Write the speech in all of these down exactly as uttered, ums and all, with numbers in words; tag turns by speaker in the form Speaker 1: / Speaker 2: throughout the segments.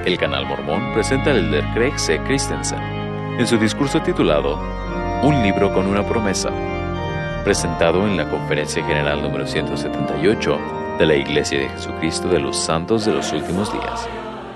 Speaker 1: El Canal Mormón presenta al elder Craig C. Christensen en su discurso titulado Un libro con una promesa, presentado en la Conferencia General número ciento setenta y ocho de la Iglesia de Jesucristo de los Santos de los Últimos Días.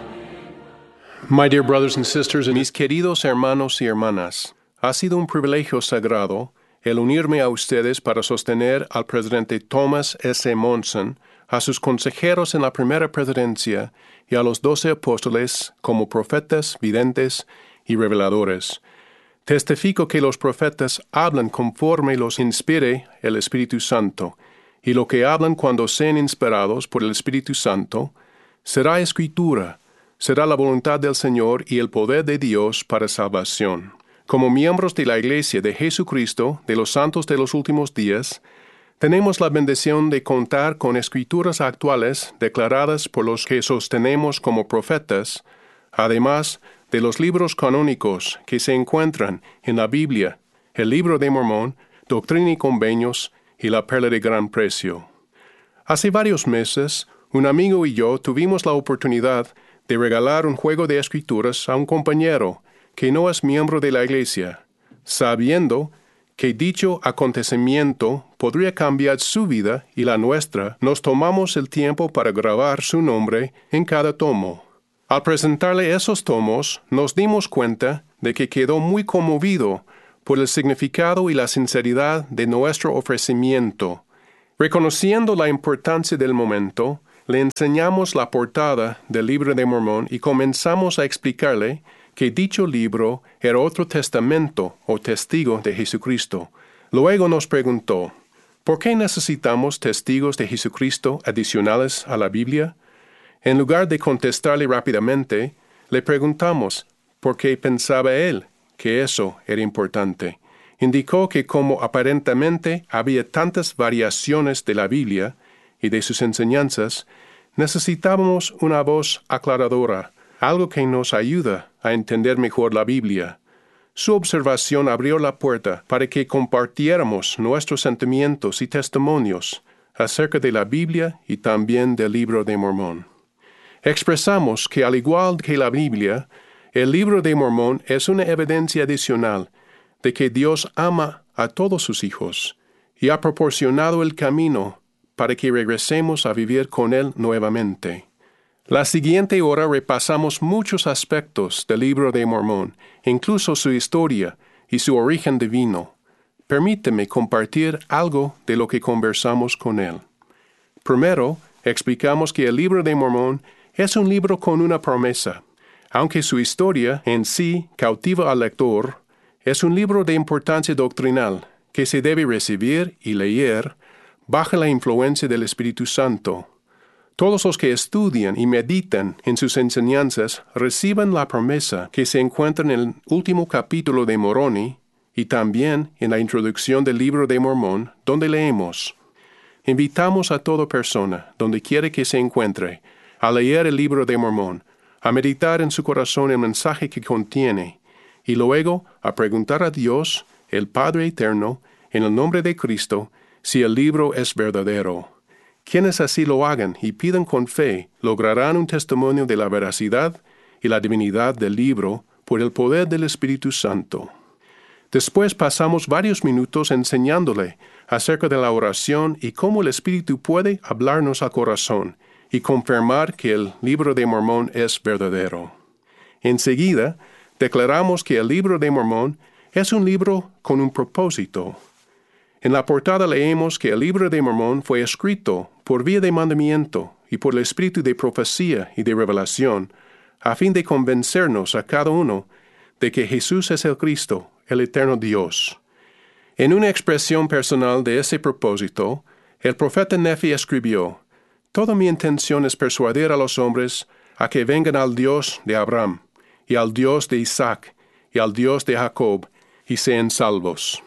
Speaker 2: My dear brothers and sisters, mis queridos hermanos y hermanas, ha sido un privilegio sagrado el unirme a ustedes para sostener al presidente Thomas S. Monson, a sus consejeros en la primera presidencia y a los doce apóstoles como profetas, videntes y reveladores. Testifico que los profetas hablan conforme los inspire el Espíritu Santo, y lo que hablan cuando sean inspirados por el Espíritu Santo será escritura, será la voluntad del Señor y el poder de Dios para salvación. Como miembros de la Iglesia de Jesucristo, de los santos de los últimos días, tenemos la bendición de contar con escrituras actuales declaradas por los que sostenemos como profetas, además de los libros canónicos que se encuentran en la Biblia, el Libro de Mormón, Doctrina y Convenios y la Perla de Gran Precio. Hace varios meses, un amigo y yo tuvimos la oportunidad de regalar un juego de escrituras a un compañero que no es miembro de la Iglesia, sabiendo que dicho acontecimiento podría cambiar su vida y la nuestra. Nos tomamos el tiempo para grabar su nombre en cada tomo. Al presentarle esos tomos, nos dimos cuenta de que quedó muy conmovido por el significado y la sinceridad de nuestro ofrecimiento. Reconociendo la importancia del momento, le enseñamos la portada del Libro de Mormón y comenzamos a explicarle que dicho libro era otro testamento o testigo de Jesucristo. Luego nos preguntó, ¿por qué necesitamos testigos de Jesucristo adicionales a la Biblia? En lugar de contestarle rápidamente, le preguntamos por qué pensaba él que eso era importante. Indicó que como aparentemente había tantas variaciones de la Biblia y de sus enseñanzas, necesitábamos una voz aclaradora, algo que nos ayuda a entender mejor la Biblia. Su observación abrió la puerta para que compartiéramos nuestros sentimientos y testimonios acerca de la Biblia y también del Libro de Mormón. Expresamos que al igual que la Biblia, el Libro de Mormón es una evidencia adicional de que Dios ama a todos sus hijos y ha proporcionado el camino para que regresemos a vivir con Él nuevamente. La siguiente hora repasamos muchos aspectos del Libro de Mormón, incluso su historia y su origen divino. Permíteme compartir algo de lo que conversamos con él. Primero, explicamos que el Libro de Mormón es un libro con una promesa. Aunque su historia en sí cautiva al lector, es un libro de importancia doctrinal que se debe recibir y leer bajo la influencia del Espíritu Santo. Todos los que estudian y meditan en sus enseñanzas reciben la promesa que se encuentra en el último capítulo de Moroni y también en la introducción del Libro de Mormón, donde leemos: invitamos a toda persona, donde quiera que se encuentre, a leer el Libro de Mormón, a meditar en su corazón el mensaje que contiene, y luego a preguntar a Dios, el Padre Eterno, en el nombre de Cristo, si el libro es verdadero. Quienes así lo hagan y pidan con fe, lograrán un testimonio de la veracidad y la divinidad del libro por el poder del Espíritu Santo. Después pasamos varios minutos enseñándole acerca de la oración y cómo el Espíritu puede hablarnos al corazón y confirmar que el Libro de Mormón es verdadero. Enseguida, declaramos que el Libro de Mormón es un libro con un propósito. En la portada leemos que el Libro de Mormón fue escrito por vía de mandamiento y por el espíritu de profecía y de revelación, a fin de convencernos a cada uno de que Jesús es el Cristo, el eterno Dios. En una expresión personal de ese propósito, el profeta Nefi escribió: «Toda mi intención es persuadir a los hombres a que vengan al Dios de Abraham, y al Dios de Isaac, y al Dios de Jacob, y sean salvos».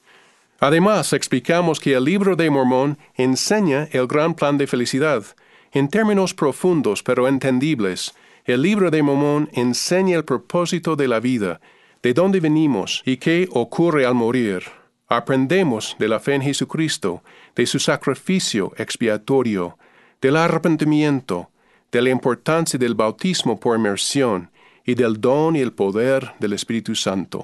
Speaker 2: Además, explicamos que el Libro de Mormón enseña el gran plan de felicidad. En términos profundos pero entendibles, el Libro de Mormón enseña el propósito de la vida, de dónde venimos y qué ocurre al morir. Aprendemos de la fe en Jesucristo, de su sacrificio expiatorio, del arrepentimiento, de la importancia del bautismo por inmersión y del don y el poder del Espíritu Santo.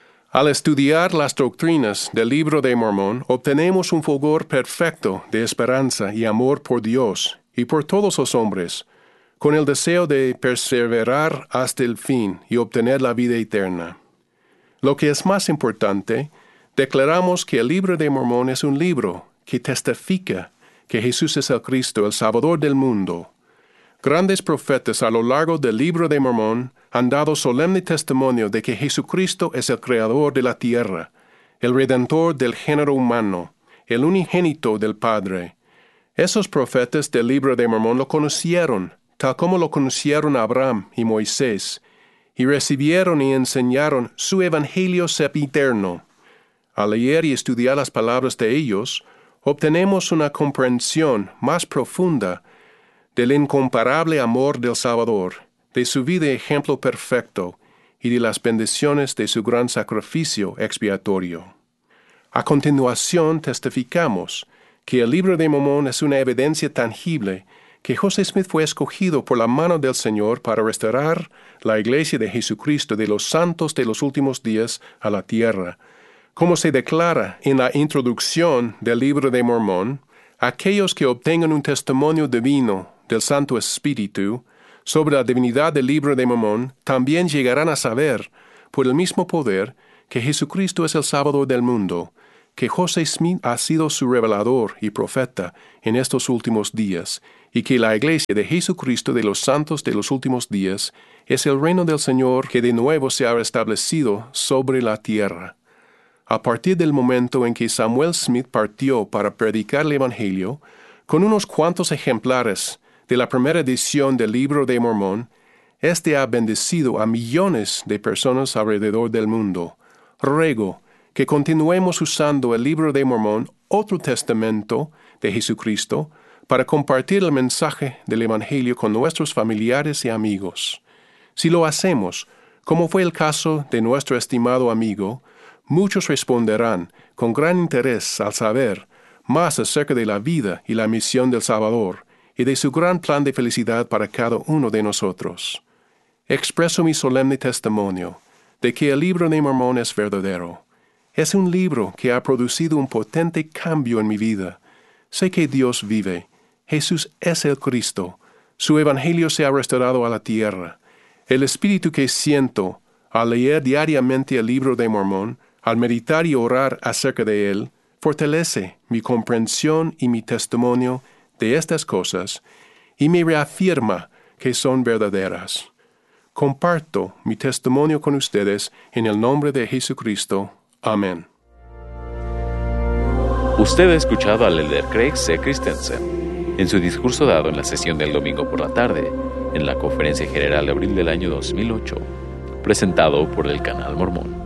Speaker 2: Al estudiar las doctrinas del Libro de Mormón, obtenemos un fulgor perfecto de esperanza y amor por Dios y por todos los hombres, con el deseo de perseverar hasta el fin y obtener la vida eterna. Lo que es más importante, declaramos que el Libro de Mormón es un libro que testifica que Jesús es el Cristo, el Salvador del mundo. Grandes profetas a lo largo del Libro de Mormón han dado solemne testimonio de que Jesucristo es el Creador de la tierra, el Redentor del género humano, el unigénito del Padre. Esos profetas del Libro de Mormón lo conocieron, tal como lo conocieron Abraham y Moisés, y recibieron y enseñaron su Evangelio sempiterno. Al leer y estudiar las palabras de ellos, obtenemos una comprensión más profunda del incomparable amor del Salvador, de su vida ejemplo perfecto y de las bendiciones de su gran sacrificio expiatorio. A continuación testificamos que el Libro de Mormón es una evidencia tangible que José Smith fue escogido por la mano del Señor para restaurar la Iglesia de Jesucristo de los santos de los últimos días a la tierra. Como se declara en la introducción del Libro de Mormón, aquellos que obtengan un testimonio divino del Santo Espíritu sobre la divinidad del Libro de Mormón también llegarán a saber, por el mismo poder, que Jesucristo es el Salvador del mundo, que José Smith ha sido su revelador y profeta en estos últimos días, y que la Iglesia de Jesucristo de los santos de los últimos días es el reino del Señor que de nuevo se ha restablecido sobre la tierra. A partir del momento en que Samuel Smith partió para predicar el Evangelio, con unos cuantos ejemplares de la primera edición del Libro de Mormón, este ha bendecido a millones de personas alrededor del mundo. Ruego que continuemos usando el Libro de Mormón, otro testamento de Jesucristo, para compartir el mensaje del Evangelio con nuestros familiares y amigos. Si lo hacemos, como fue el caso de nuestro estimado amigo, muchos responderán con gran interés al saber más acerca de la vida y la misión del Salvador y de su gran plan de felicidad para cada uno de nosotros. Expreso mi solemne testimonio de que el Libro de Mormón es verdadero. Es un libro que ha producido un potente cambio en mi vida. Sé que Dios vive. Jesús es el Cristo. Su Evangelio se ha restaurado a la tierra. El espíritu que siento al leer diariamente el Libro de Mormón, al meditar y orar acerca de él, fortalece mi comprensión y mi testimonio de estas cosas y me reafirma que son verdaderas. Comparto mi testimonio con ustedes en el nombre de Jesucristo. Amén.
Speaker 1: Usted ha escuchado al elder Craig C. Christensen en su discurso dado en la sesión del domingo por la tarde en la Conferencia General de abril del año dos mil ocho, presentado por el Canal Mormón.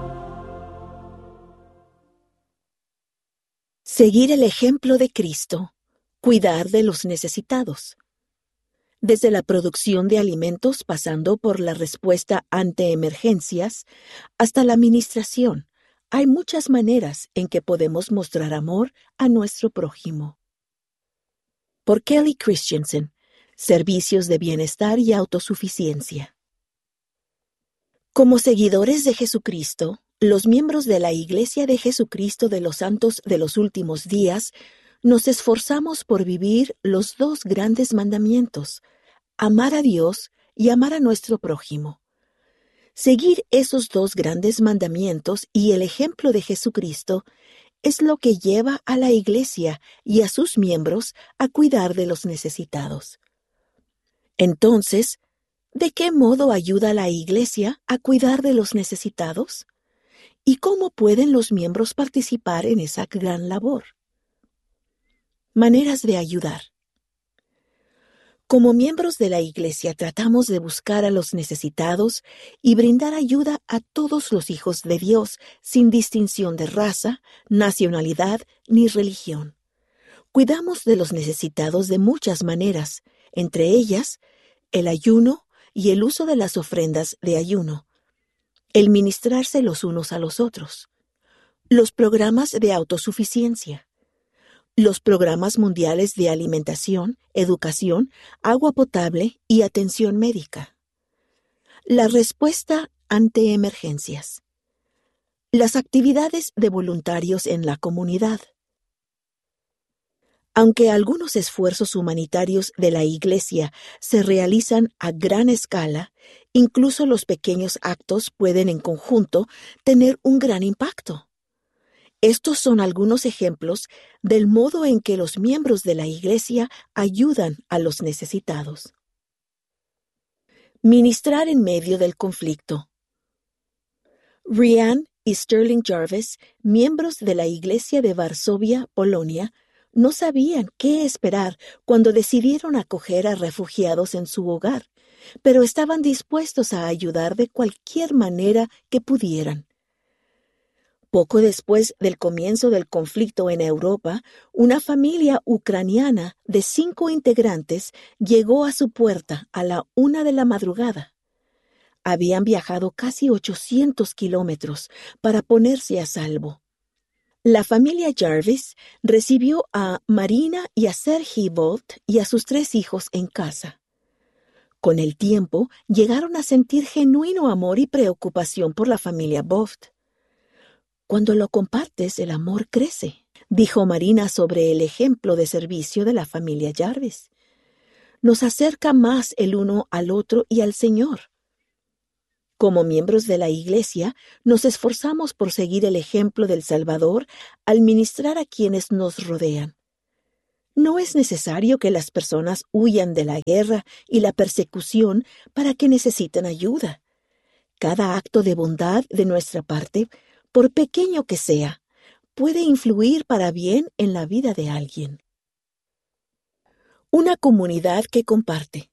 Speaker 3: Seguir el ejemplo de Cristo. Cuidar de los necesitados. Desde la producción de alimentos pasando por la respuesta ante emergencias hasta la administración, hay muchas maneras en que podemos mostrar amor a nuestro prójimo. Por Kelly Christensen, Servicios de Bienestar y Autosuficiencia. Como seguidores de Jesucristo, los miembros de la Iglesia de Jesucristo de los Santos de los Últimos Días nos esforzamos por vivir los dos grandes mandamientos, amar a Dios y amar a nuestro prójimo. Seguir esos dos grandes mandamientos y el ejemplo de Jesucristo es lo que lleva a la Iglesia y a sus miembros a cuidar de los necesitados. Entonces, ¿de qué modo ayuda la Iglesia a cuidar de los necesitados? ¿Y cómo pueden los miembros participar en esa gran labor? Maneras de ayudar. Como miembros de la Iglesia tratamos de buscar a los necesitados y brindar ayuda a todos los hijos de Dios sin distinción de raza, nacionalidad ni religión. Cuidamos de los necesitados de muchas maneras, entre ellas el ayuno y el uso de las ofrendas de ayuno, el ministrarse los unos a los otros, los programas de autosuficiencia, los programas mundiales de alimentación, educación, agua potable y atención médica. La respuesta ante emergencias. Las actividades de voluntarios en la comunidad. Aunque algunos esfuerzos humanitarios de la Iglesia se realizan a gran escala, incluso los pequeños actos pueden en conjunto tener un gran impacto. Estos son algunos ejemplos del modo en que los miembros de la Iglesia ayudan a los necesitados. Ministrar en medio del conflicto. Rhiannon y Sterling Jarvis, miembros de la Iglesia de Varsovia, Polonia, no sabían qué esperar cuando decidieron acoger a refugiados en su hogar, pero estaban dispuestos a ayudar de cualquier manera que pudieran. Poco después del comienzo del conflicto en Europa, una familia ucraniana de cinco integrantes llegó a su puerta a la una de la madrugada. Habían viajado casi ochocientos kilómetros para ponerse a salvo. La familia Jarvis recibió a Marina y a Sergei Bolt y a sus tres hijos en casa. Con el tiempo, llegaron a sentir genuino amor y preocupación por la familia Bolt. Cuando lo compartes, el amor crece, dijo Marina sobre el ejemplo de servicio de la familia Jarvis. Nos acerca más el uno al otro y al Señor. Como miembros de la Iglesia, nos esforzamos por seguir el ejemplo del Salvador al ministrar a quienes nos rodean. No es necesario que las personas huyan de la guerra y la persecución para que necesiten ayuda. Cada acto de bondad de nuestra parte, por pequeño que sea, puede influir para bien en la vida de alguien. Una comunidad que comparte.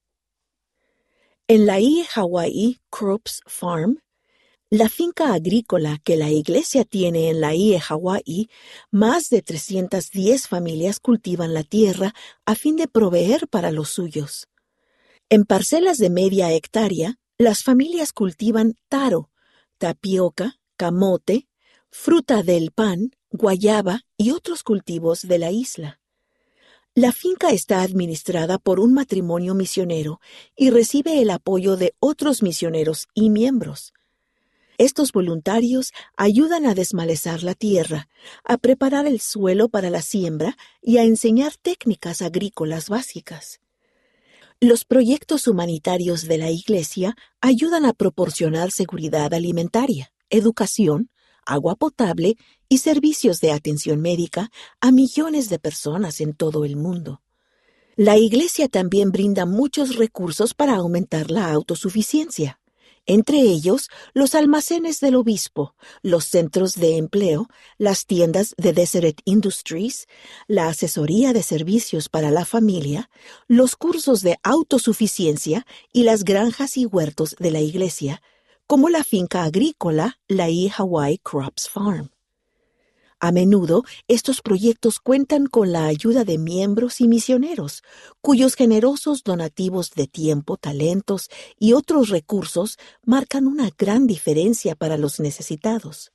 Speaker 3: En la I E Hawaii Crops Farm, la finca agrícola que la Iglesia tiene en la I E Hawaii, más de trescientas diez familias cultivan la tierra a fin de proveer para los suyos. En parcelas de media hectárea, las familias cultivan taro, tapioca, camote, fruta del pan, guayaba y otros cultivos de la isla. La finca está administrada por un matrimonio misionero y recibe el apoyo de otros misioneros y miembros. Estos voluntarios ayudan a desmalezar la tierra, a preparar el suelo para la siembra y a enseñar técnicas agrícolas básicas. Los proyectos humanitarios de la Iglesia ayudan a proporcionar seguridad alimentaria, educación, agua potable y servicios de atención médica a millones de personas en todo el mundo. La Iglesia también brinda muchos recursos para aumentar la autosuficiencia, entre ellos los almacenes del obispo, los centros de empleo, las tiendas de Deseret Industries, la asesoría de servicios para la familia, los cursos de autosuficiencia y las granjas y huertos de la Iglesia, como la finca agrícola, la I E Hawaii Crops Farm. A menudo, estos proyectos cuentan con la ayuda de miembros y misioneros, cuyos generosos donativos de tiempo, talentos y otros recursos marcan una gran diferencia para los necesitados.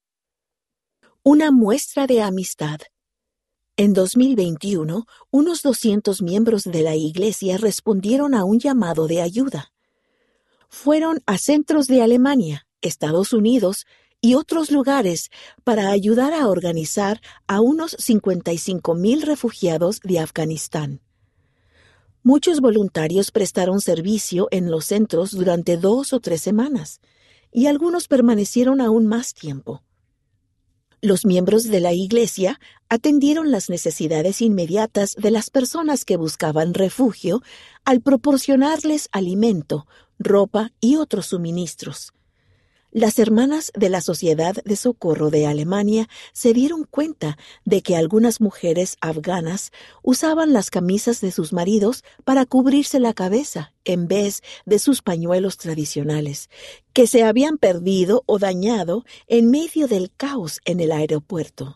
Speaker 3: Una muestra de amistad. En dos mil veintiuno, unos doscientos miembros de la Iglesia respondieron a un llamado de ayuda. Fueron a centros de Alemania, Estados Unidos y otros lugares para ayudar a organizar a unos cincuenta y cinco mil refugiados de Afganistán. Muchos voluntarios prestaron servicio en los centros durante dos o tres semanas, y algunos permanecieron aún más tiempo. Los miembros de la Iglesia atendieron las necesidades inmediatas de las personas que buscaban refugio al proporcionarles alimento, ropa y otros suministros. Las hermanas de la Sociedad de Socorro de Alemania se dieron cuenta de que algunas mujeres afganas usaban las camisas de sus maridos para cubrirse la cabeza en vez de sus pañuelos tradicionales, que se habían perdido o dañado en medio del caos en el aeropuerto.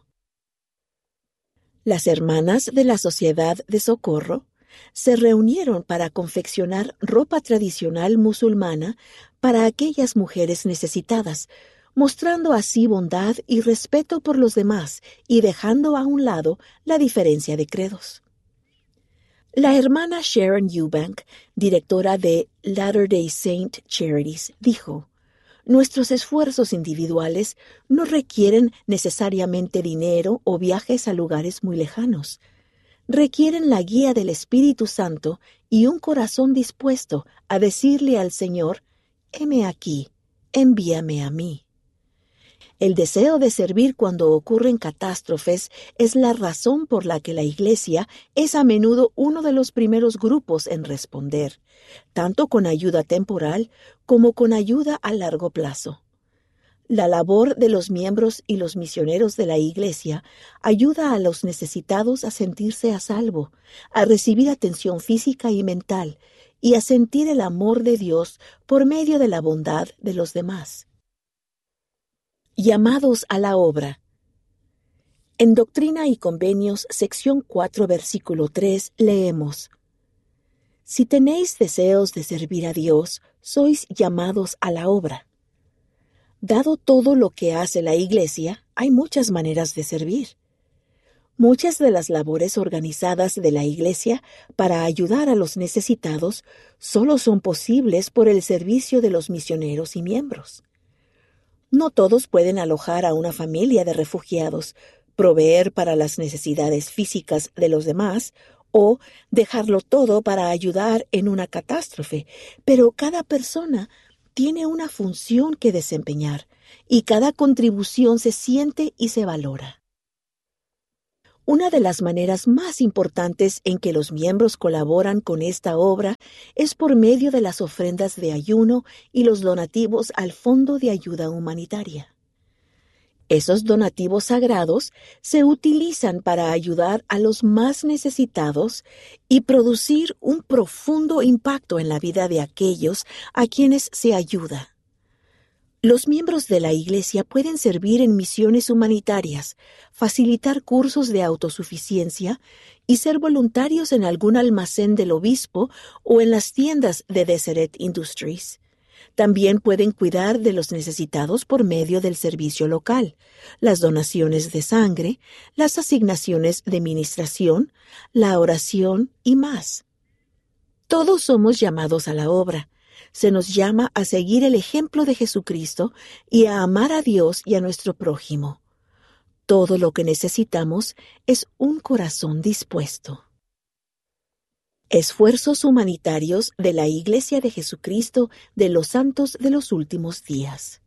Speaker 3: Las hermanas de la Sociedad de Socorro se reunieron para confeccionar ropa tradicional musulmana para aquellas mujeres necesitadas, mostrando así bondad y respeto por los demás y dejando a un lado la diferencia de credos. La hermana Sharon Eubank, directora de Latter-day Saint Charities, dijo: «Nuestros esfuerzos individuales no requieren necesariamente dinero o viajes a lugares muy lejanos. Requieren la guía del Espíritu Santo y un corazón dispuesto a decirle al Señor: heme aquí, envíame a mí». El deseo de servir cuando ocurren catástrofes es la razón por la que la Iglesia es a menudo uno de los primeros grupos en responder, tanto con ayuda temporal como con ayuda a largo plazo. La labor de los miembros y los misioneros de la Iglesia ayuda a los necesitados a sentirse a salvo, a recibir atención física y mental, y a sentir el amor de Dios por medio de la bondad de los demás. Llamados a la obra. En Doctrina y Convenios, sección cuatro, versículo tres, leemos: «Si tenéis deseos de servir a Dios, sois llamados a la obra». Dado todo lo que hace la Iglesia, hay muchas maneras de servir. Muchas de las labores organizadas de la Iglesia para ayudar a los necesitados solo son posibles por el servicio de los misioneros y miembros. No todos pueden alojar a una familia de refugiados, proveer para las necesidades físicas de los demás o dejarlo todo para ayudar en una catástrofe, pero cada persona tiene una función que desempeñar y cada contribución se siente y se valora. Una de las maneras más importantes en que los miembros colaboran con esta obra es por medio de las ofrendas de ayuno y los donativos al Fondo de Ayuda Humanitaria. Esos donativos sagrados se utilizan para ayudar a los más necesitados y producir un profundo impacto en la vida de aquellos a quienes se ayuda. Los miembros de la Iglesia pueden servir en misiones humanitarias, facilitar cursos de autosuficiencia y ser voluntarios en algún almacén del obispo o en las tiendas de Deseret Industries. También pueden cuidar de los necesitados por medio del servicio local, las donaciones de sangre, las asignaciones de ministración, la oración y más. Todos somos llamados a la obra. Se nos llama a seguir el ejemplo de Jesucristo y a amar a Dios y a nuestro prójimo. Todo lo que necesitamos es un corazón dispuesto. Esfuerzos humanitarios de la Iglesia de Jesucristo de los Santos de los Últimos Días.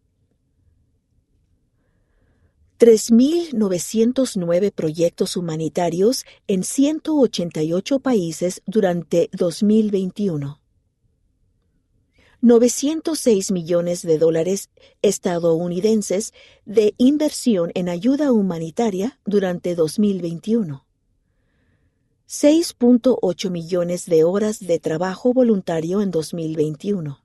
Speaker 3: tres mil novecientos nueve proyectos humanitarios en ciento ochenta y ocho países durante dos mil veintiuno. novecientos seis millones de dólares estadounidenses de inversión en ayuda humanitaria durante dos mil veintiuno. seis punto ocho millones de horas de trabajo voluntario en dos mil veintiuno.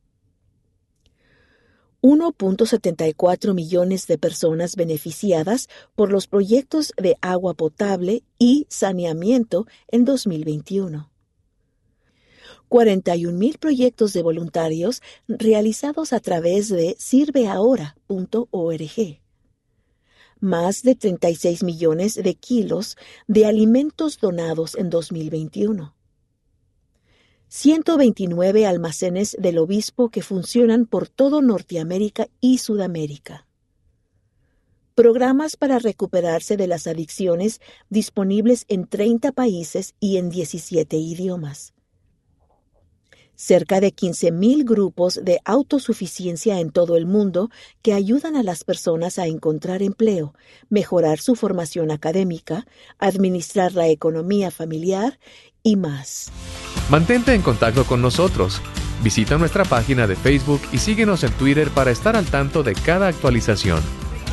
Speaker 3: uno punto setenta y cuatro millones de personas beneficiadas por los proyectos de agua potable y saneamiento en dos mil veintiuno. cuarenta y un mil proyectos de voluntarios realizados a través de sirve ahora punto org. Más de treinta y seis millones de kilos de alimentos donados en dos mil veintiuno. ciento veintinueve almacenes del obispo que funcionan por todo Norteamérica y Sudamérica. Programas para recuperarse de las adicciones disponibles en treinta países y en diecisiete idiomas. Cerca de quince mil grupos de autosuficiencia en todo el mundo que ayudan a las personas a encontrar empleo, mejorar su formación académica, administrar la economía familiar y más.
Speaker 4: Mantente en contacto con nosotros. Visita nuestra página de Facebook y síguenos en Twitter para estar al tanto de cada actualización.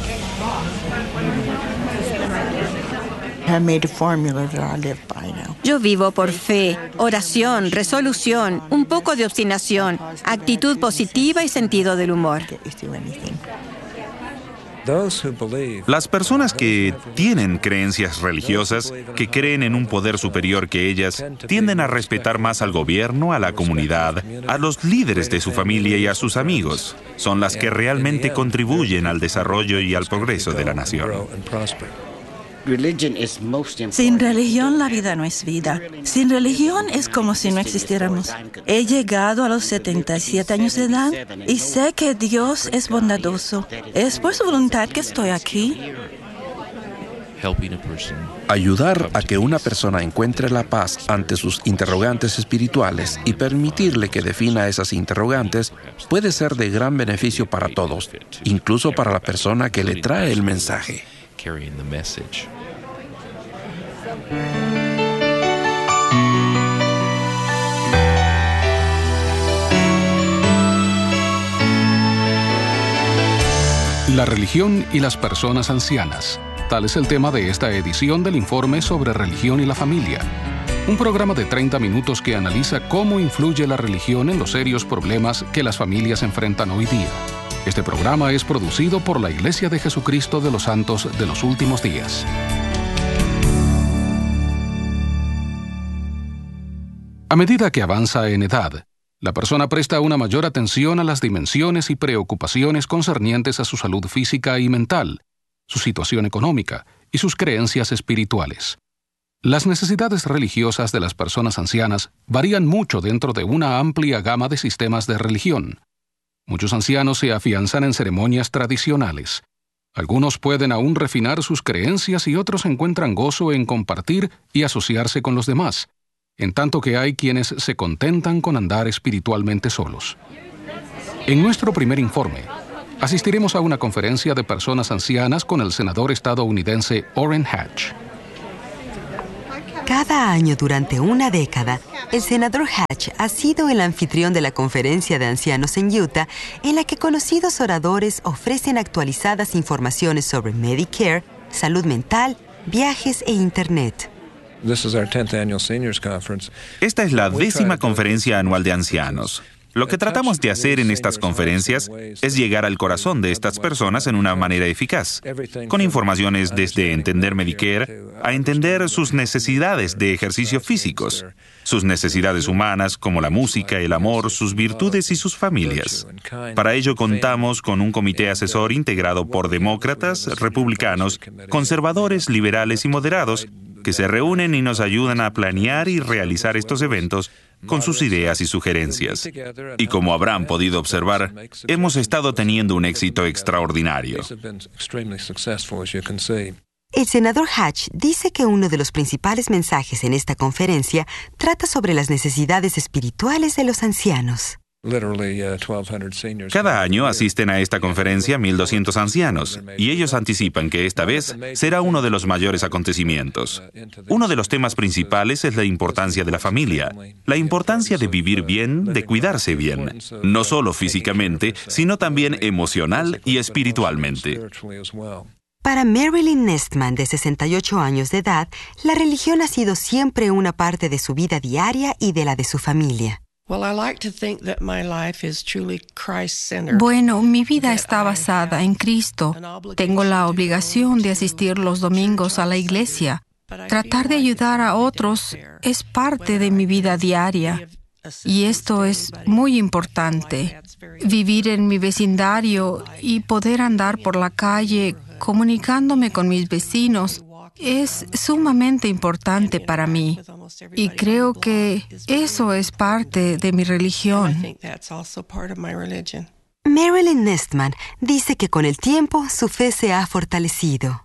Speaker 5: Yo vivo por fe, oración, resolución, un poco de obstinación, actitud positiva y sentido del humor.
Speaker 6: Las personas que tienen creencias religiosas, que creen en un poder superior que ellas, tienden a respetar más al gobierno, a la comunidad, a los líderes de su familia y a sus amigos. Son las que realmente contribuyen al desarrollo y al progreso de la nación.
Speaker 7: Sin religión la vida no es vida. Sin religión es como si no existiéramos. He llegado a los setenta y siete años de edad y sé que Dios es bondadoso. Es por su voluntad que estoy aquí.
Speaker 8: Ayudar a que una persona encuentre la paz ante sus interrogantes espirituales y permitirle que defina esas interrogantes puede ser de gran beneficio para todos, incluso para la persona que le trae el mensaje.
Speaker 9: La religión y las personas ancianas. Tal es el tema de esta edición del informe sobre religión y la familia. Un programa de treinta minutos que analiza cómo influye la religión en los serios problemas que las familias enfrentan hoy día. Este programa es producido por la Iglesia de Jesucristo de los Santos de los Últimos Días. A medida que avanza en edad, la persona presta una mayor atención a las dimensiones y preocupaciones concernientes a su salud física y mental, su situación económica y sus creencias espirituales. Las necesidades religiosas de las personas ancianas varían mucho dentro de una amplia gama de sistemas de religión. Muchos ancianos se afianzan en ceremonias tradicionales. Algunos pueden aún refinar sus creencias y otros encuentran gozo en compartir y asociarse con los demás, en tanto que hay quienes se contentan con andar espiritualmente solos. En nuestro primer informe, asistiremos a una conferencia de personas ancianas con el senador estadounidense Orrin Hatch.
Speaker 10: Cada año durante una década, el senador Hatch ha sido el anfitrión de la conferencia de ancianos en Utah, en la que conocidos oradores ofrecen actualizadas informaciones sobre Medicare, salud mental, viajes e Internet.
Speaker 6: Esta es la décima conferencia anual de ancianos. Lo que tratamos de hacer en estas conferencias es llegar al corazón de estas personas en una manera eficaz, con informaciones desde entender Medicare a entender sus necesidades de ejercicio físicos, sus necesidades humanas como la música, el amor, sus virtudes y sus familias. Para ello contamos con un comité asesor integrado por demócratas, republicanos, conservadores, liberales y moderados, que se reúnen y nos ayudan a planear y realizar estos eventos con sus ideas y sugerencias. Y como habrán podido observar, hemos estado teniendo un éxito extraordinario.
Speaker 10: El senador Hatch dice que uno de los principales mensajes en esta conferencia trata sobre las necesidades espirituales de los ancianos.
Speaker 6: Cada año asisten a esta conferencia mil doscientos ancianos, y ellos anticipan que esta vez será uno de los mayores acontecimientos. Uno de los temas principales es la importancia de la familia, la importancia de vivir bien, de cuidarse bien, no solo físicamente, sino también emocional y espiritualmente.
Speaker 10: Para Marilyn Nestman, de sesenta y ocho años de edad, la religión ha sido siempre una parte de su vida diaria y de la de su familia.
Speaker 11: Bueno, mi vida está basada en Cristo. Tengo la obligación de asistir los domingos a la iglesia. Tratar de ayudar a otros es parte de mi vida diaria. Y esto es muy importante. Vivir en mi vecindario y poder andar por la calle comunicándome con mis vecinos es sumamente importante para mí, y creo que eso es parte de mi religión.
Speaker 10: Marilyn Nestman dice que con el tiempo su fe se ha fortalecido.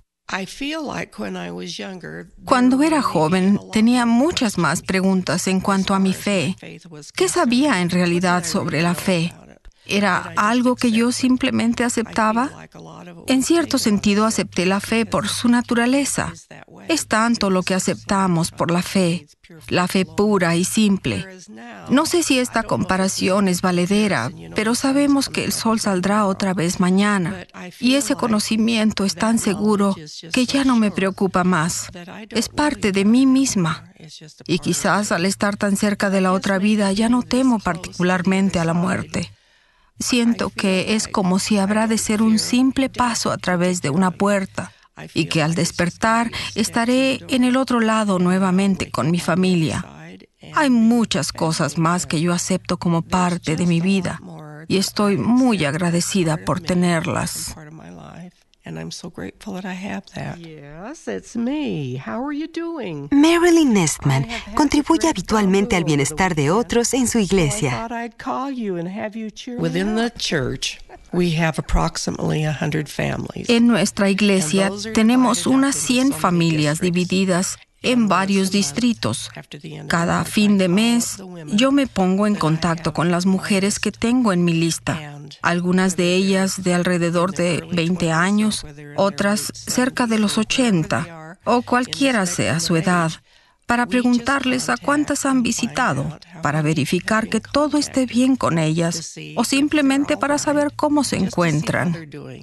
Speaker 11: Cuando era joven, tenía muchas más preguntas en cuanto a mi fe. ¿Qué sabía en realidad sobre la fe? ¿Era algo que yo simplemente aceptaba? En cierto sentido, acepté la fe por su naturaleza. Es tanto lo que aceptamos por la fe, la fe pura y simple. No sé si esta comparación es valedera, pero sabemos que el sol saldrá otra vez mañana, y ese conocimiento es tan seguro que ya no me preocupa más. Es parte de mí misma. Y quizás al estar tan cerca de la otra vida ya no temo particularmente a la muerte. Siento que es como si habrá de ser un simple paso a través de una puerta y que al despertar estaré en el otro lado nuevamente con mi familia. Hay muchas cosas más que yo acepto como parte de mi vida y estoy muy agradecida por tenerlas.
Speaker 12: And I'm so grateful that I have that. Yes, it's me. How are you doing?
Speaker 10: Marilyn Nestman contribuye habitualmente al bienestar de otros en su iglesia.
Speaker 12: Within the church, we have approximately one hundred families.
Speaker 11: En nuestra iglesia tenemos unas cien familias divididas en varios distritos. Cada fin de mes, yo me pongo en contacto con las mujeres que tengo en mi lista. Algunas de ellas de alrededor de veinte años, otras cerca de los ochenta, o cualquiera sea su edad, para preguntarles a cuántas han visitado, para verificar que todo esté bien con ellas, o simplemente para saber cómo se encuentran.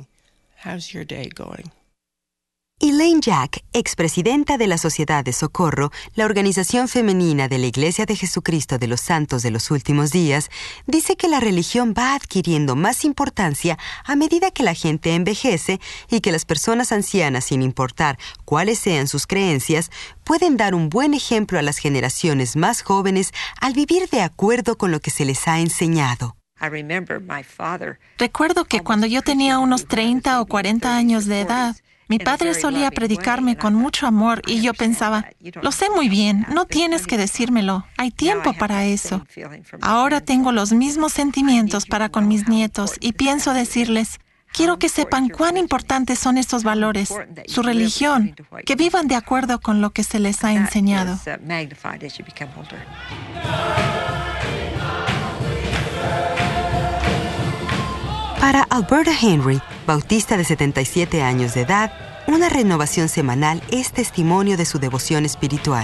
Speaker 10: Elaine Jack, expresidenta de la Sociedad de Socorro, la organización femenina de la Iglesia de Jesucristo de los Santos de los Últimos Días, dice que la religión va adquiriendo más importancia a medida que la gente envejece y que las personas ancianas, sin importar cuáles sean sus creencias, pueden dar un buen ejemplo a las generaciones más jóvenes al vivir de acuerdo con lo que se les ha enseñado.
Speaker 13: Recuerdo que cuando yo tenía unos treinta o cuarenta años de edad, mi padre solía predicarme con mucho amor y yo pensaba, lo sé muy bien, no tienes que decírmelo, hay tiempo para eso. Ahora tengo los mismos sentimientos para con mis nietos y pienso decirles, quiero que sepan cuán importantes son estos valores, su religión, que vivan de acuerdo con lo que se les ha enseñado.
Speaker 10: Para Alberta Henry, bautista de setenta y siete años de edad, una renovación semanal es testimonio de su devoción espiritual.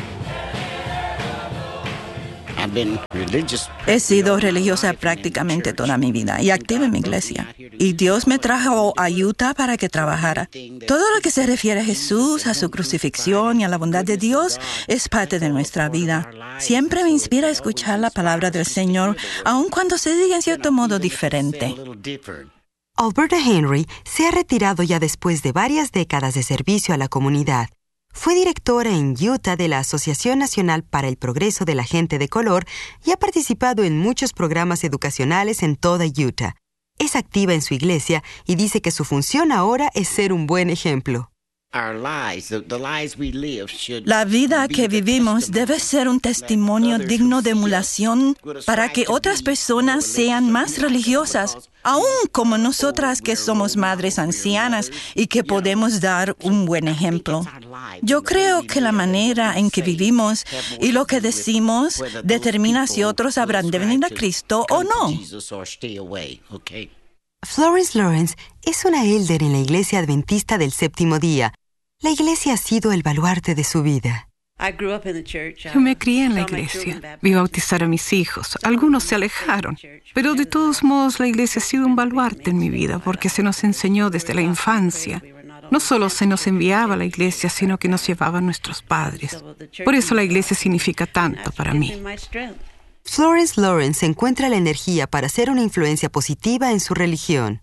Speaker 7: He sido religiosa prácticamente toda mi vida y activa en mi iglesia. Y Dios me trajo a Utah para que trabajara. Todo lo que se refiere a Jesús, a su crucifixión y a la bondad de Dios es parte de nuestra vida. Siempre me inspira a escuchar la palabra del Señor, aun cuando se diga en cierto modo diferente.
Speaker 10: Alberta Henry se ha retirado ya después de varias décadas de servicio a la comunidad. Fue directora en Utah de la Asociación Nacional para el Progreso de la Gente de Color y ha participado en muchos programas educacionales en toda Utah. Es activa en su iglesia y dice que su función ahora es ser un buen ejemplo.
Speaker 7: La vida que vivimos debe ser un testimonio digno de emulación para que otras personas sean más religiosas, aun como nosotras que somos madres ancianas y que podemos dar un buen ejemplo. Yo creo que la manera en que vivimos y lo que decimos determina si otros habrán de venir a Cristo o no.
Speaker 10: Florence Lawrence es una elder en la Iglesia Adventista del Séptimo Día. La iglesia ha sido el baluarte de su vida.
Speaker 14: Yo me crié en la iglesia, vi bautizar a mis hijos. Algunos se alejaron, pero de todos modos la iglesia ha sido un baluarte en mi vida porque se nos enseñó desde la infancia. No solo se nos enviaba a la iglesia, sino que nos llevaban nuestros padres. Por eso la iglesia significa tanto para mí.
Speaker 10: Florence Lawrence encuentra la energía para ser una influencia positiva en su religión.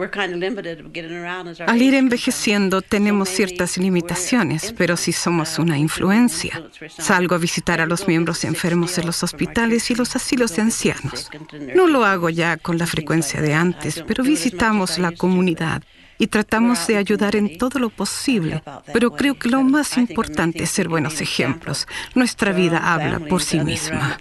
Speaker 14: Al ir envejeciendo tenemos ciertas limitaciones, pero sí somos una influencia. Salgo a visitar a los miembros enfermos en los hospitales y los asilos de ancianos. No lo hago ya con la frecuencia de antes, pero visitamos la comunidad y tratamos de ayudar en todo lo posible. Pero creo que lo más importante es ser buenos ejemplos. Nuestra vida habla por sí misma.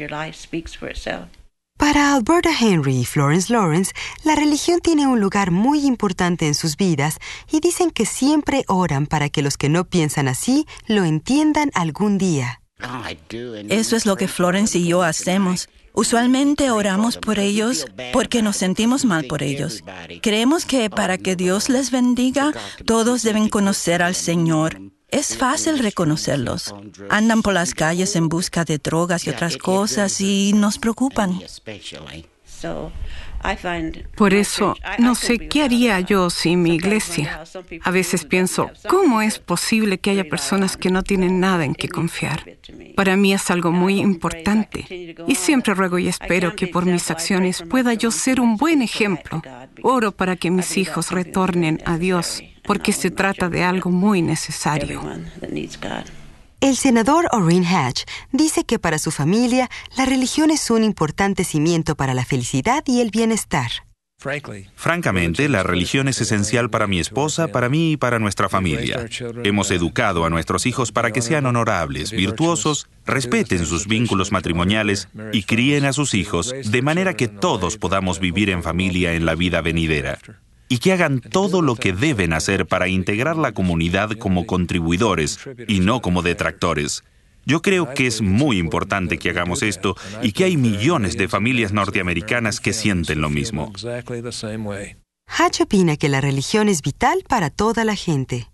Speaker 10: Para Alberta Henry y Florence Lawrence, la religión tiene un lugar muy importante en sus vidas y dicen que siempre oran para que los que no piensan así lo entiendan algún día.
Speaker 7: Eso es lo que Florence y yo hacemos. Usualmente oramos por ellos porque nos sentimos mal por ellos. Creemos que para que Dios les bendiga, todos deben conocer al Señor. Es fácil reconocerlos. Andan por las calles en busca de drogas y otras cosas y nos preocupan.
Speaker 14: Por eso, no sé qué haría yo sin mi iglesia. A veces pienso, ¿cómo es posible que haya personas que no tienen nada en qué confiar? Para mí es algo muy importante y siempre ruego y espero que por mis acciones pueda yo ser un buen ejemplo. Oro para que mis hijos retornen a Dios, porque se trata de algo muy necesario.
Speaker 10: El senador Orrin Hatch dice que para su familia la religión es un importante cimiento para la felicidad y el bienestar.
Speaker 6: Francamente, la religión es esencial para mi esposa, para mí y para nuestra familia. Hemos educado a nuestros hijos para que sean honorables, virtuosos, respeten sus vínculos matrimoniales y críen a sus hijos de manera que todos podamos vivir en familia en la vida venidera. Y que hagan todo lo que deben hacer para integrar la comunidad como contribuidores y no como detractores. Yo creo que es muy importante que hagamos esto y que hay millones de familias norteamericanas que sienten lo mismo.
Speaker 10: Hatch opina que la religión es vital para toda la gente.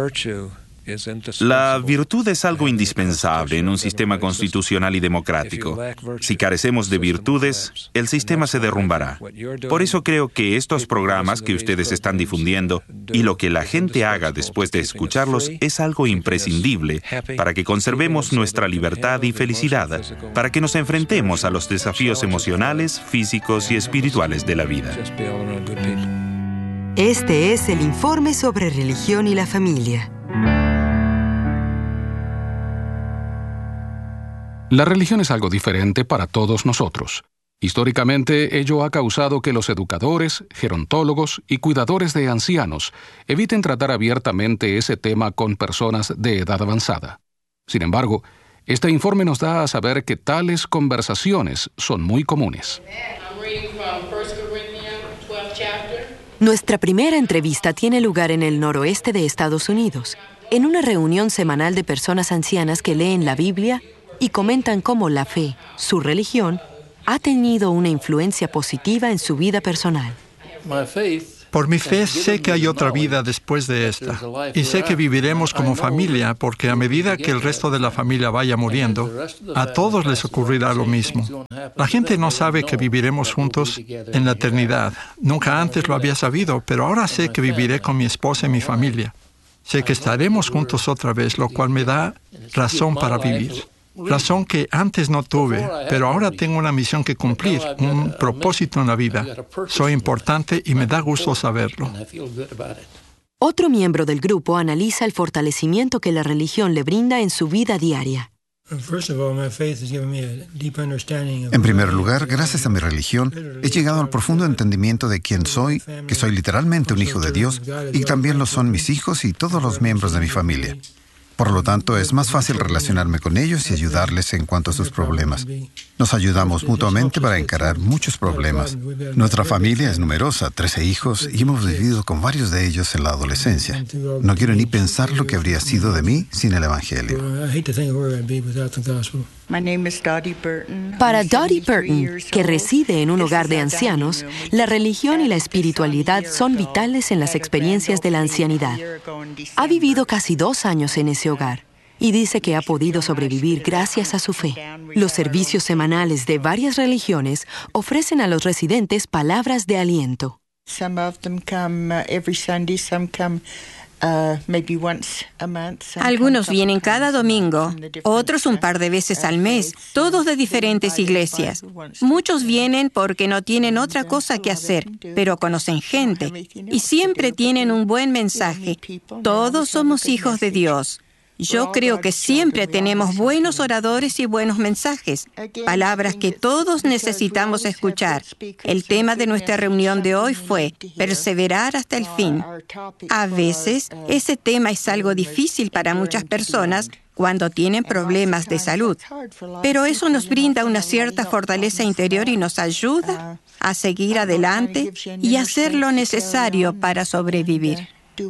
Speaker 6: La virtud es algo indispensable en un sistema constitucional y democrático. Si carecemos de virtudes, el sistema se derrumbará. Por eso creo que estos programas que ustedes están difundiendo y lo que la gente haga después de escucharlos es algo imprescindible para que conservemos nuestra libertad y felicidad, para que nos enfrentemos a los desafíos emocionales, físicos y espirituales de la vida.
Speaker 10: Este es el informe sobre religión y la familia.
Speaker 9: La religión es algo diferente para todos nosotros. Históricamente, ello ha causado que los educadores, gerontólogos y cuidadores de ancianos eviten tratar abiertamente ese tema con personas de edad avanzada. Sin embargo, este informe nos da a saber que tales conversaciones son muy comunes.
Speaker 3: Nuestra primera entrevista tiene lugar en el noroeste de Estados Unidos, en una reunión semanal de personas ancianas que leen la Biblia y comentan cómo la fe, su religión, ha tenido una influencia positiva en su vida personal.
Speaker 15: Por mi fe sé que hay otra vida después de esta, y sé que viviremos como familia, porque a medida que el resto de la familia vaya muriendo, a todos les ocurrirá lo mismo. La gente no sabe que viviremos juntos en la eternidad. Nunca antes lo había sabido, pero ahora sé que viviré con mi esposa y mi familia. Sé que estaremos juntos otra vez, lo cual me da razón para vivir. Razón que antes no tuve, pero ahora tengo una misión que cumplir, un propósito en la vida. Soy importante y me da gusto saberlo.
Speaker 3: Otro miembro del grupo analiza el fortalecimiento que la religión le brinda en su vida diaria.
Speaker 16: En primer lugar, gracias a mi religión, he llegado al profundo entendimiento de quién soy, que soy literalmente un hijo de Dios, y también lo son mis hijos y todos los miembros de mi familia. Por lo tanto, es más fácil relacionarme con ellos y ayudarles en cuanto a sus problemas. Nos ayudamos mutuamente para encarar muchos problemas. Nuestra familia es numerosa, trece hijos, y hemos vivido con varios de ellos en la adolescencia. No quiero ni pensar lo que habría sido de mí sin el Evangelio.
Speaker 3: Para Dottie Burton, que reside en un hogar de ancianos, la religión y la espiritualidad son vitales en las experiencias de la ancianidad. Ha vivido casi dos años en ese hogar y dice que ha podido sobrevivir gracias a su fe. Los servicios semanales de varias religiones ofrecen a los residentes palabras de aliento.
Speaker 5: Algunos vienen cada domingo, otros un par de veces al mes, todos de diferentes iglesias. Muchos vienen porque no tienen otra cosa que hacer, pero conocen gente y siempre tienen un buen mensaje. Todos somos hijos de Dios. Yo creo que siempre tenemos buenos oradores y buenos mensajes, palabras que todos necesitamos escuchar. El tema de nuestra reunión de hoy fue perseverar hasta el fin. A veces, ese tema es algo difícil para muchas personas cuando tienen problemas de salud, pero eso nos brinda una cierta fortaleza interior y nos ayuda a seguir adelante y hacer lo necesario para sobrevivir.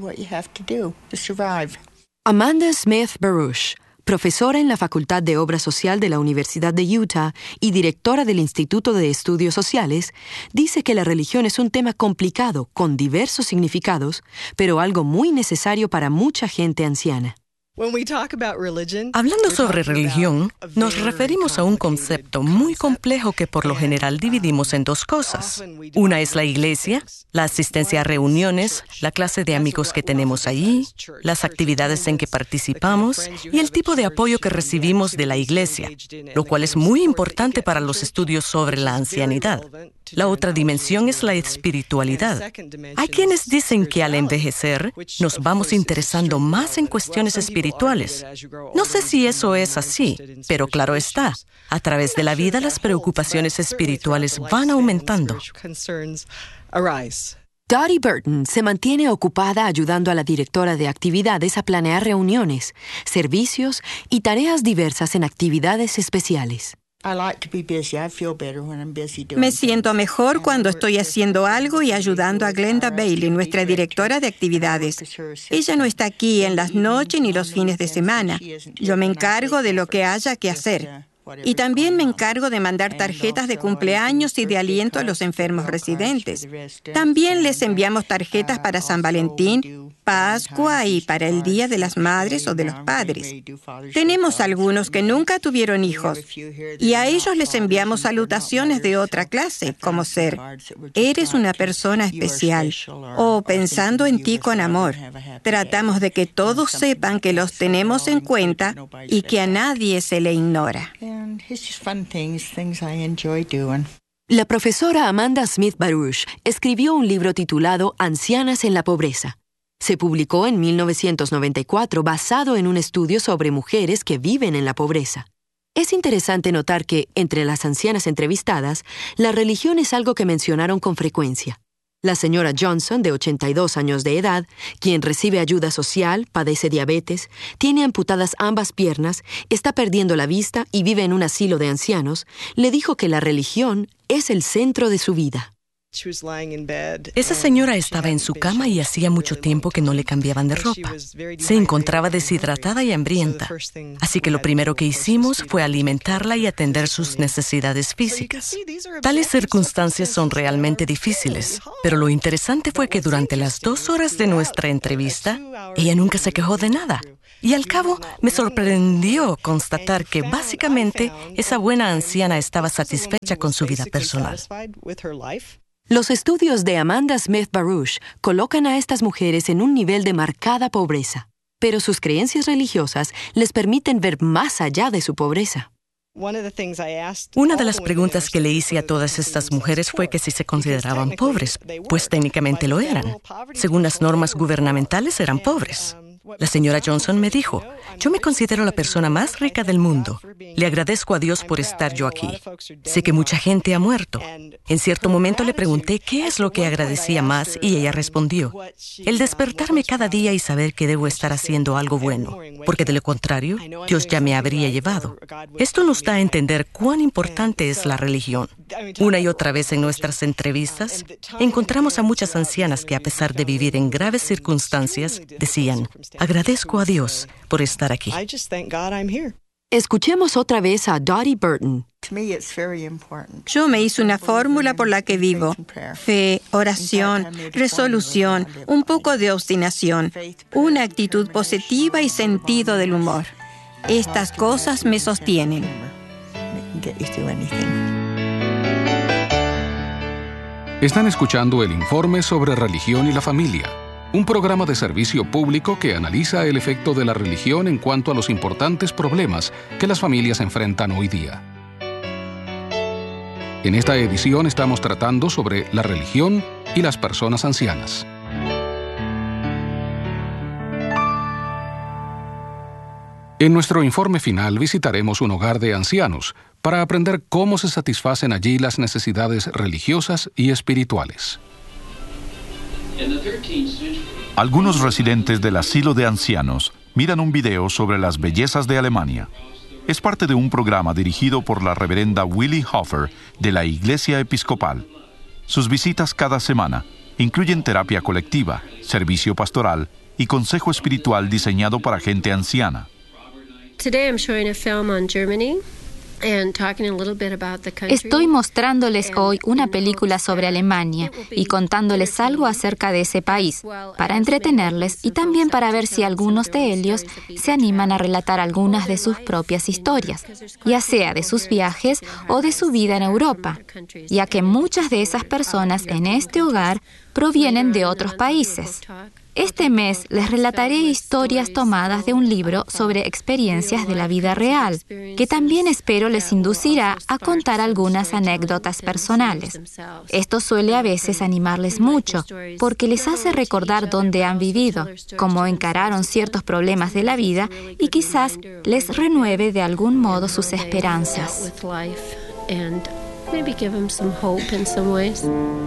Speaker 3: Amanda Smith Baruch, profesora en la Facultad de Obra Social de la Universidad de Utah y directora del Instituto de Estudios Sociales, dice que la religión es un tema complicado, con diversos significados, pero algo muy necesario para mucha gente anciana.
Speaker 17: Hablando sobre religión, nos referimos a un concepto muy complejo que por lo general dividimos en dos cosas. Una es la iglesia, la asistencia a reuniones, la clase de amigos que tenemos allí, las actividades en que participamos y el tipo de apoyo que recibimos de la iglesia, lo cual es muy importante para los estudios sobre la ancianidad. La otra dimensión es la espiritualidad. Hay quienes dicen que al envejecer nos vamos interesando más en cuestiones espirituales. No sé si eso es así, pero claro está, a través de la vida las preocupaciones espirituales van aumentando.
Speaker 18: Dottie Burton se mantiene ocupada ayudando a la directora de actividades a planear reuniones, servicios y tareas diversas en actividades especiales.
Speaker 5: Me siento mejor cuando estoy haciendo algo y ayudando a Glenda Bailey, nuestra directora de actividades. Ella no está aquí en las noches ni los fines de semana. Yo me encargo de lo que haya que hacer. Y también me encargo de mandar tarjetas de cumpleaños y de aliento a los enfermos residentes. También les enviamos tarjetas para San Valentín, Pascua y para el Día de las Madres o de los Padres. Tenemos algunos que nunca tuvieron hijos y a ellos les enviamos salutaciones de otra clase, como ser, eres una persona especial o pensando en ti con amor. Tratamos de que todos sepan que los tenemos en cuenta y que a nadie se le ignora.
Speaker 18: La profesora Amanda Smith Baruch escribió un libro titulado Ancianas en la pobreza. Se publicó en mil novecientos noventa y cuatro basado en un estudio sobre mujeres que viven en la pobreza. Es interesante notar que, entre las ancianas entrevistadas, la religión es algo que mencionaron con frecuencia. La señora Johnson, de ochenta y dos años de edad, quien recibe ayuda social, padece diabetes, tiene amputadas ambas piernas, está perdiendo la vista y vive en un asilo de ancianos, le dijo que la religión es el centro de su vida.
Speaker 17: Esa señora estaba en su cama y hacía mucho tiempo que no le cambiaban de ropa. Se encontraba deshidratada y hambrienta. Así que lo primero que hicimos fue alimentarla y atender sus necesidades físicas. Tales circunstancias son realmente difíciles, pero lo interesante fue que durante las dos horas de nuestra entrevista, ella nunca se quejó de nada. Y al cabo, me sorprendió constatar que básicamente esa buena anciana estaba satisfecha con su vida personal.
Speaker 18: Los estudios de Amanda Smith Baruch colocan a estas mujeres en un nivel de marcada pobreza, pero sus creencias religiosas les permiten ver más allá de su pobreza.
Speaker 17: Una de las preguntas que le hice a todas estas mujeres fue que si se consideraban pobres, pues técnicamente lo eran. Según las normas gubernamentales, eran pobres. La señora Johnson me dijo, yo me considero la persona más rica del mundo. Le agradezco a Dios por estar yo aquí. Sé que mucha gente ha muerto. En cierto momento le pregunté qué es lo que agradecía más y ella respondió, el despertarme cada día y saber que debo estar haciendo algo bueno, porque de lo contrario, Dios ya me habría llevado. Esto nos da a entender cuán importante es la religión. Una y otra vez en nuestras entrevistas, encontramos a muchas ancianas que a pesar de vivir en graves circunstancias, decían, agradezco a Dios por estar aquí.
Speaker 18: Escuchemos otra vez a Dottie Burton.
Speaker 5: Yo me hice una fórmula por la que vivo. Fe, oración, resolución, un poco de obstinación, una actitud positiva y sentido del humor. Estas cosas me sostienen.
Speaker 9: Están escuchando el informe sobre religión y la familia, un programa de servicio público que analiza el efecto de la religión en cuanto a los importantes problemas que las familias enfrentan hoy día. En esta edición estamos tratando sobre la religión y las personas ancianas. En nuestro informe final visitaremos un hogar de ancianos para aprender cómo se satisfacen allí las necesidades religiosas y espirituales.
Speaker 19: Algunos residentes del asilo de ancianos miran un video sobre las bellezas de Alemania. Es parte de un programa dirigido por la reverenda Willi Hofer de la Iglesia Episcopal. Sus visitas cada semana incluyen terapia colectiva, servicio pastoral y consejo espiritual diseñado para gente anciana.
Speaker 20: Today I'm showing a film on Germany. Estoy mostrándoles hoy una película sobre Alemania y contándoles algo acerca de ese país, para entretenerles y también para ver si algunos de ellos se animan a relatar algunas de sus propias historias, ya sea de sus viajes o de su vida en Europa, ya que muchas de esas personas en este hogar provienen de otros países. Este mes les relataré historias tomadas de un libro sobre experiencias de la vida real, que también espero les inducirá a contar algunas anécdotas personales. Esto suele a veces animarles mucho, porque les hace recordar dónde han vivido, cómo encararon ciertos problemas de la vida y quizás les renueve de algún modo sus esperanzas.